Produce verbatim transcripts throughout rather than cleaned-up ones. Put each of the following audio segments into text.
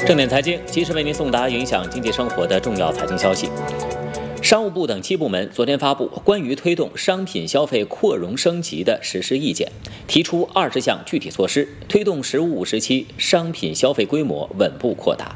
正点财经及时为您送达影响经济生活的重要财经消息。商务部等七部门昨天发布关于推动商品消费扩容升级的实施意见，提出二十项具体措施，推动“十五五”时期商品消费规模稳步扩大。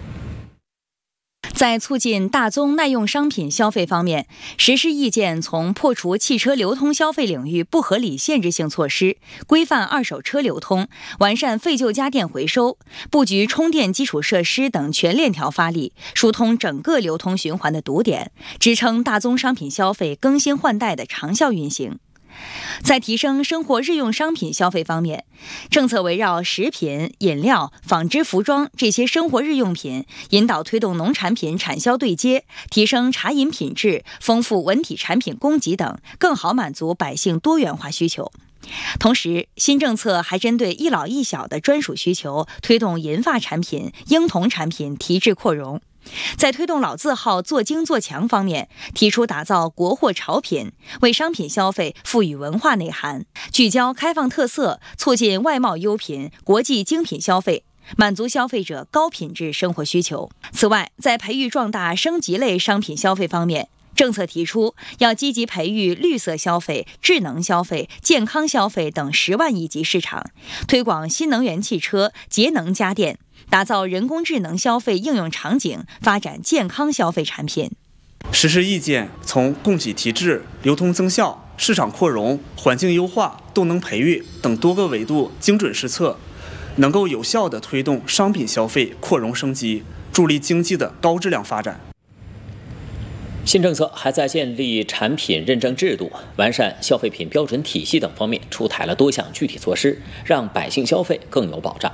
在促进大宗耐用商品消费方面，实施意见从破除汽车流通消费领域不合理限制性措施，规范二手车流通，完善废旧家电回收，布局充电基础设施等全链条发力，疏通整个流通循环的堵点，支撑大宗商品消费更新换代的长效运行。在提升生活日用商品消费方面，政策围绕食品、饮料、纺织服装这些生活日用品，引导推动农产品产销对接，提升茶饮品质，丰富文体产品供给等，更好满足百姓多元化需求。同时，新政策还针对一老一小的专属需求，推动银发产品、婴童产品提质扩容。在推动老字号做精做强方面，提出打造国货潮品，为商品消费赋予文化内涵，聚焦开放特色，促进外贸优品、国际精品消费，满足消费者高品质生活需求。此外，在培育壮大升级类商品消费方面，政策提出要积极培育绿色消费、智能消费、健康消费等十万亿级市场，推广新能源汽车、节能家电，打造人工智能消费应用场景，发展健康消费产品。 实施意见从供给提质、流通增效、市场扩容、环境优化、动能培育等多个维度精准施策，能够有效地推动商品消费扩容升级，助力经济的高质量发展。 新政策还在建立产品认证制度、完善消费品标准体系等方面出台了多项具体措施，让百姓消费更有保障。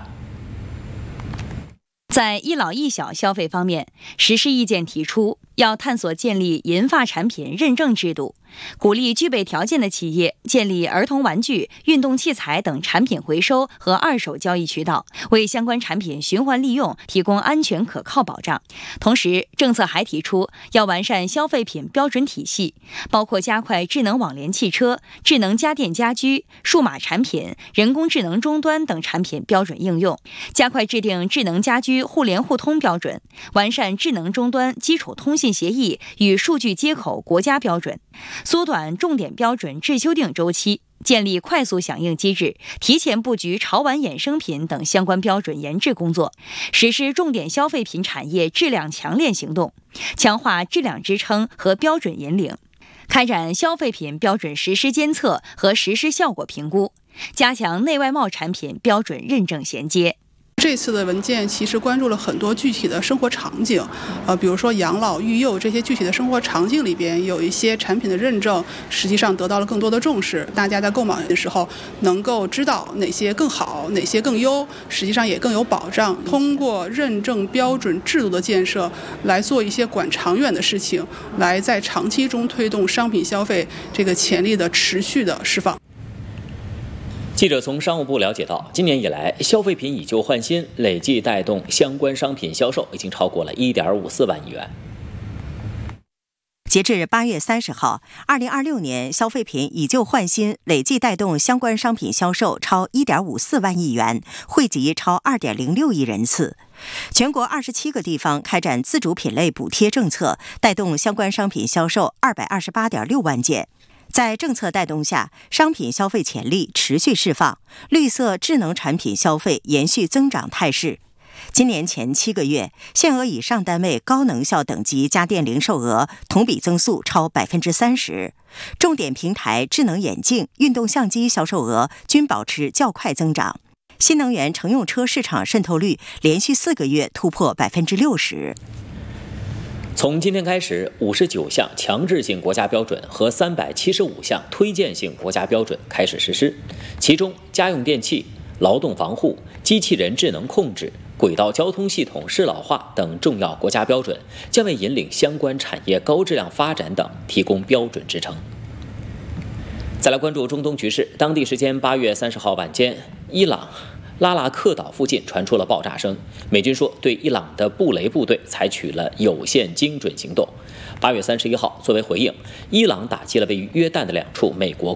在一老一小消费方面，实施意见提出要探索建立银发产品认证制度，鼓励具备条件的企业建立儿童玩具、运动器材等产品回收和二手交易渠道，为相关产品循环利用提供安全可靠保障。同时，政策还提出要完善消费品标准体系，包括加快智能网联汽车、智能家电家居、数码产品、人工智能终端等产品标准应用，加快制定智能家居互联互通标准，完善智能终端基础通信协议与数据接口国家标准，缩短重点标准制修订周期，建立快速响应机制，提前布局潮玩衍生品等相关标准研制工作，实施重点消费品产业质量强链行动，强化质量支撑和标准引领，开展消费品标准实施监测和实施效果评估，加强内外贸产品标准认证衔接。 这次的文件其实关注了很多具体的生活场景，呃，比如说养老、育幼这些具体的生活场景里边，有一些产品的认证，实际上得到了更多的重视。大家在购买的时候能够知道哪些更好，哪些更优，实际上也更有保障。通过认证标准制度的建设，来做一些管长远的事情，来在长期中推动商品消费这个潜力的持续的释放。 记者从商务部了解到，今年以来，消费品以旧换新累计带动相关商品销售已经超过了 一点五四万亿元。 截至八月三十号，二零二六年消费品以旧换新累计带动相关商品销售超 一点五四万亿元，惠及超 二点零六亿人次。全国二十七个地方开展自主品类补贴政策，带动相关商品销售 二百二十八点六万件。在政策带动下，商品消费潜力持续释放，绿色智能产品消费延续增长态势。今年前七个月，限额以上单位高能效等级家电零售额同比增速超 百分之三十， 重点平台智能眼镜、运动相机销售额均保持较快增长。新能源乘用车市场渗透率连续四个月突破 百分之六十。 从今天开始，五十九项强制性国家标准和三百七十五项推荐性国家标准开始实施，其中家用电器、劳动防护、机器人智能控制、轨道交通系统适老化等重要国家标准将为引领相关产业高质量发展等提供标准支撑。再来关注中东局势，当地时间八月三十号晚间，伊朗拉拉克岛附近传出了爆炸声，美军说对伊朗的布雷部队采取了有限精准行动。八月三十一号，作为回应，伊朗打击了位于约旦的两处美国